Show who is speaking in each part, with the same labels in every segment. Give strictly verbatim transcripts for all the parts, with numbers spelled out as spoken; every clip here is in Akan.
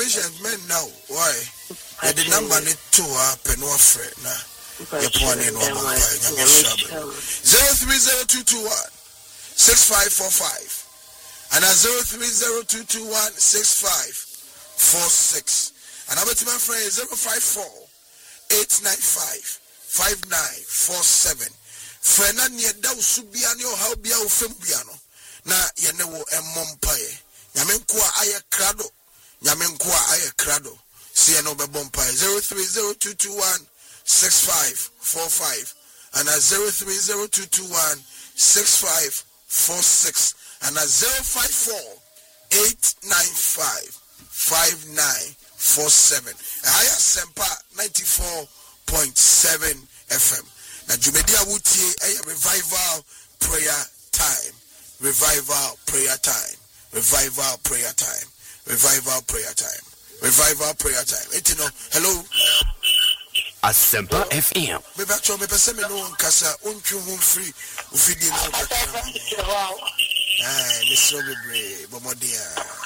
Speaker 1: congratulations, man. Now, why? Yeah, the number need two uh penwa friend na. You point in one more zero three zero two two one six five four five and a zero three zero two two one six five four six. And I'm my friend zero five four eight nine five five nine four seven. Friend and yet thou subiano how be our fembiano. Na yenewo emompaye. Yamenkwa aye krado. Yamenkwa aye krado. See no be bompaye zero three zero two two one six five four five and a zero three zero two two one six five four six and a zero five four eight nine five five nine four seven. A higher Sempa ninety four point seven F M. Na Jumedia Wuti a revival prayer time. Revival prayer time. Revival prayer time. Revival prayer time. Revival prayer time. It you know, hello.
Speaker 2: Asempa F M.
Speaker 1: Me back to me person me no kasa untu home free. Ufidi no. Ah, Mister Bebre, Bomodia.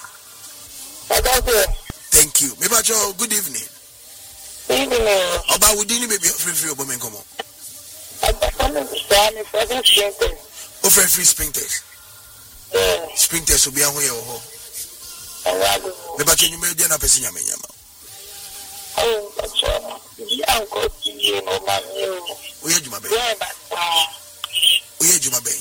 Speaker 1: Thank you. Me back to good evening.
Speaker 3: Good evening.
Speaker 1: Oba we didn't maybe free free obo men come on. O free free sprinters.
Speaker 3: Yeah.
Speaker 1: Sprinters will be ahoye ho. Me back to you me dey na person nyama nyama.
Speaker 3: Oh, that's all. Yeah, I'm going to you, no man.
Speaker 1: Oye juma be.
Speaker 3: Yeah, but ah.
Speaker 1: Oye juma be.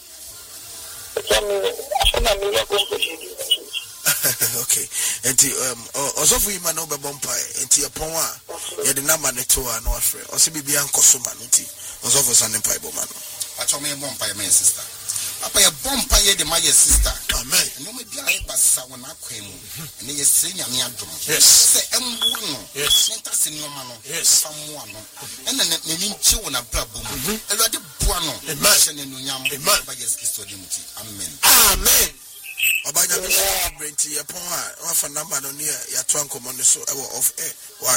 Speaker 1: Okay. Enti um osofu yi ma no be bompae. Enti epon a ye de na ma ne to a no afre. Osi bibia nkoso ma no ti. Osofu san ne pai bo ma no.
Speaker 4: Acho me bompae my sister. Papa ye bompae de my sister.
Speaker 1: Amen.
Speaker 4: No me bia e basa wona kwem. Ne ye se nyame adom.
Speaker 1: Yes.
Speaker 4: Se embo no.
Speaker 1: Yes.
Speaker 4: Nenta se nyoma no.
Speaker 1: Yes.
Speaker 4: Famu ano. Ena ne ne nchi wona brabo mu. Ewade boa no.
Speaker 1: Amen.
Speaker 4: Se ne no nyam.
Speaker 1: Amen.
Speaker 4: Ba yes Kristo de muti. Amen.
Speaker 1: Amen. Obanya me brenti epon a wa fa number no ne ya to ankomo ne so e wo off air. Why?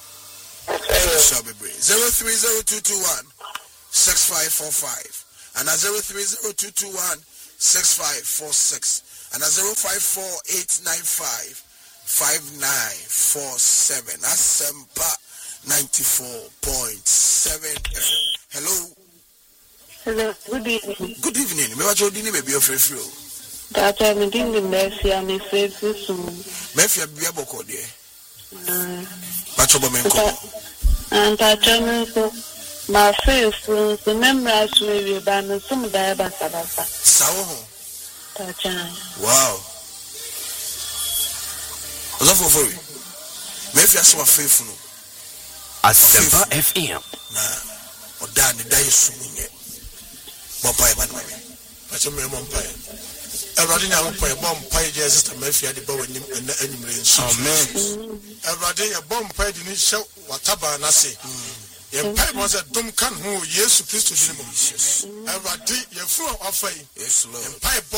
Speaker 1: zero three zero two two one six five four five and a zero three zero two two one six five four six and a zero five four eight nine five five nine four seven. Asempa ninety four point seven F M. Hello.
Speaker 3: Hello. Good evening.
Speaker 1: Good evening. Me what you dini be be free free.
Speaker 3: That I'm doing the mercy and the faithful soon.
Speaker 1: Mefia be aboko de.
Speaker 3: Uh,
Speaker 1: Pacho bo menko.
Speaker 3: And I tell so my faithful so members will be banned some die basa basa.
Speaker 1: Sawo ho.
Speaker 3: Tachan.
Speaker 1: Wow. Ozofo for you. Mefia so faithful no.
Speaker 2: Asempa F M.
Speaker 1: Na oda ne dai sumunye. Bompa e man me. Pacho me bompa e. Everybody now play bomb pie sister Mafia the bow and animation. Amen. Everybody a bomb pie didn't show whatever I say. Your pipe was a dumb can who yes, Christ to Jesus. Everybody, your fool of faith. Yes, Lord.